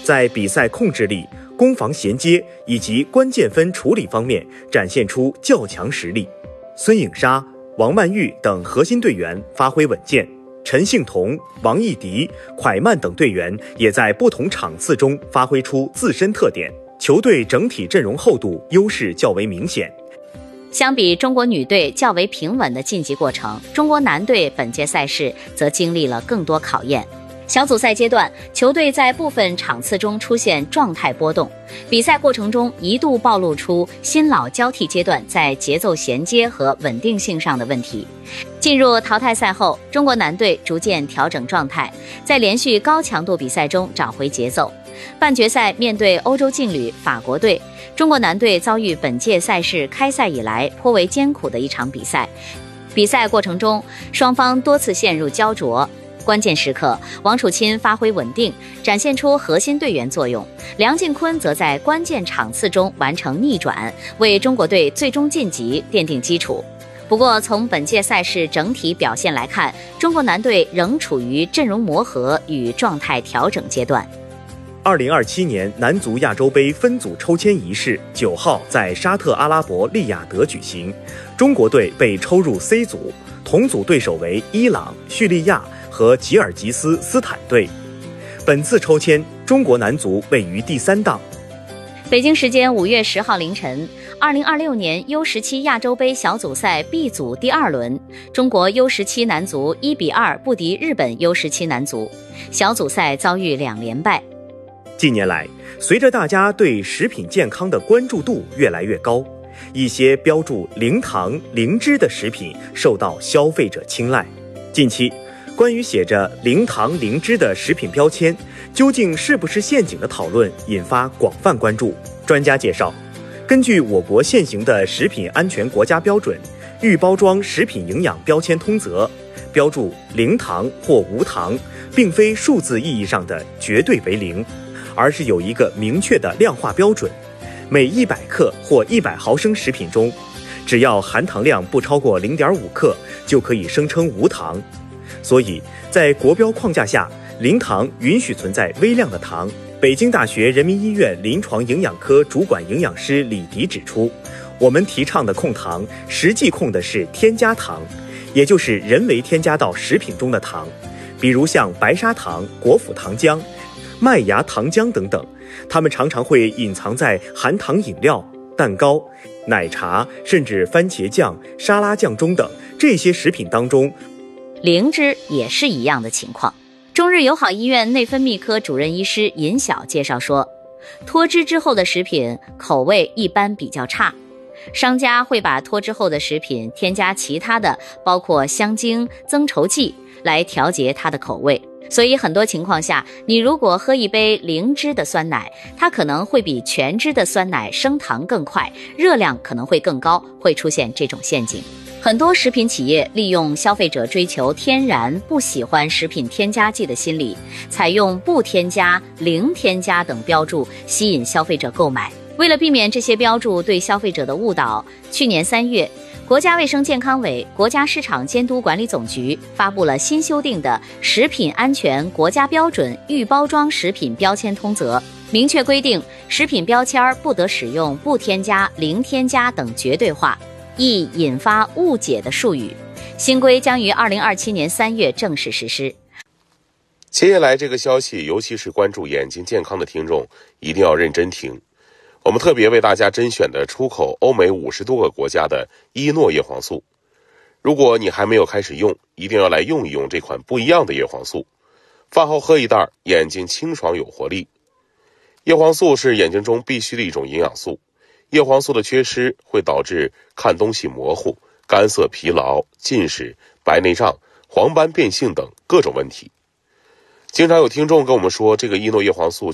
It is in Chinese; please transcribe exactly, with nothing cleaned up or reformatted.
在比赛控制力、攻防衔接以及关键分处理方面展现出较强实力。孙颖莎、王曼玉等核心队员发挥稳健，陈幸同、王艺迪、蒯曼等队员也在不同场次中发挥出自身特点，球队整体阵容厚度优势较为明显。 相比中国女队较为平稳的晋级过程，中国男队本届赛事则经历了更多考验。小组赛阶段，球队在部分场次中出现状态波动，比赛过程中一度暴露出新老交替阶段在节奏衔接和稳定性上的问题。进入淘汰赛后，中国男队逐渐调整状态，在连续高强度比赛中找回节奏。半决赛面对欧洲劲旅法国队，中国男队遭遇本届赛事开赛以来颇为艰苦的一场比赛。比赛过程中，双方多次陷入焦灼。关键时刻，王楚钦发挥稳定，展现出核心队员作用；梁靖昆则在关键场次中完成逆转，为中国队最终晋级奠定基础。不过，从本届赛事整体表现来看，中国男队仍处于阵容磨合与状态调整阶段。 二零二七年男足亚洲杯分组抽签仪式九号在沙特阿拉伯利雅得举行，中国队被抽入 C 组，同组对手为伊朗、叙利亚和吉尔吉斯斯坦队。本次抽签，中国男足位于第三档。 北京时间五月十号凌晨，二零二六年 U 十七 亚洲杯小组赛 B 组第二轮，中国 U 十七 男足一比二不敌日本 U 十七 男足，小组赛遭遇两连败。 近年来，随着大家对食品健康的关注度越来越高，一些标注零糖、零脂的食品受到消费者青睐。近期，关于写着零糖零脂的食品标签究竟是不是陷阱的讨论引发广泛关注。专家介绍，根据我国现行的食品安全国家标准《预包装食品营养标签通则》，标注零糖或无糖，并非数字意义上的绝对为零，而是有一个明确的量化标准。每一百克或一百毫升食品中，只要含糖量不超过 零点五克，就可以声称无糖。所以在国标框架下，零糖允许存在微量的糖。北京大学人民医院临床营养科主管营养师李迪指出，我们提倡的控糖实际控的是添加糖，也就是人为添加到食品中的糖，比如像白砂糖、果脯糖浆、麦芽糖浆等等，它们常常会隐藏在含糖饮料、蛋糕、奶茶，甚至番茄酱、沙拉酱中等这些食品当中。 灵芝也是一样的情况。中日友好医院内分泌科主任医师尹晓介绍说，脱脂之后的食品口味一般比较差，商家会把脱脂后的食品添加其他的，包括香精、增稠剂来调节它的口味。所以很多情况下，你如果喝一杯零脂的酸奶，它可能会比全脂的酸奶升糖更快，热量可能会更高，会出现这种陷阱。很多食品企业利用消费者追求天然、不喜欢食品添加剂的心理，采用不添加、零添加等标注，吸引消费者购买。为了避免这些标注对消费者的误导，去年三月，国家卫生健康委、国家市场监督管理总局发布了新修订的《食品安全国家标准预包装食品标签通则》，明确规定食品标签不得使用不添加、零添加等绝对化易引发误解的术语。新规将于二零二七年三月正式实施。 接下来这个消息，尤其是关注眼睛健康的听众一定要认真听。我们特别为大家甄选的出口欧美五十多个国家的伊诺叶黄素。如果你还没有开始用，一定要来用一用这款不一样的叶黄素。饭后喝一袋，眼睛清爽有活力。叶黄素是眼睛中必须的一种营养素。叶黄素的缺失会导致看东西模糊、干涩疲劳、近视、白内障、黄斑变性等各种问题。经常有听众跟我们说，这个伊诺叶黄素